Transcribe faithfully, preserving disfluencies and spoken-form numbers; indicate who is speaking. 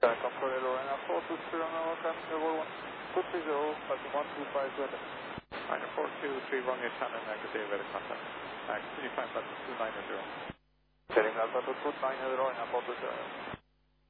Speaker 1: Welcome for Lorena four two three on our time, level one two three zero, passing one two five zero. Nine four two three one eight channel negative, very contact. Continue time, passing two nine zero. Telling Alpha two nine zero, and four two zero.